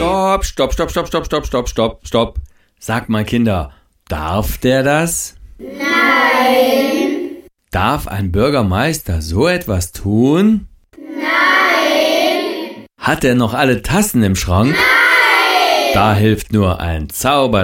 Stopp. Sag mal, Kinder, darf der das? Nein. Darf ein Bürgermeister so etwas tun? Nein. Hat er noch alle Tassen im Schrank? Nein. Da hilft nur ein Zauber.